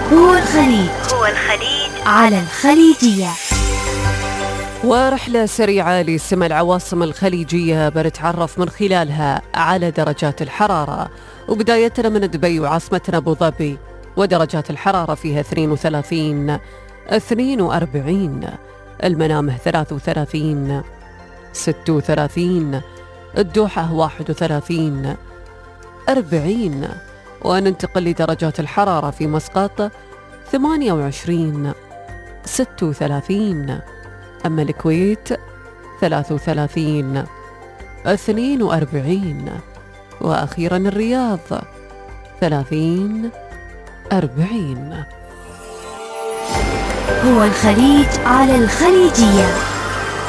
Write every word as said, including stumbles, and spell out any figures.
هو الخليج هو الخليج على الخليجية. ورحلة سريعة لسمع العواصم الخليجية بنتعرف من خلالها على درجات الحرارة، وبدايتنا من دبي وعاصمتنا أبو ظبي، ودرجات الحرارة فيها اثنين وثلاثين اثنين وأربعين، المنامه ثلاث وثلاثين ست وثلاثين، الدوحة واحد وثلاثين أربعين، وننتقل لدرجات الحرارة في مسقط ثمانية وعشرين ست وثلاثين، أما الكويت ثلاث وثلاثين اثنين وأربعين، وأخيرا الرياض ثلاثين أربعين. هو الخليج على الخليجية.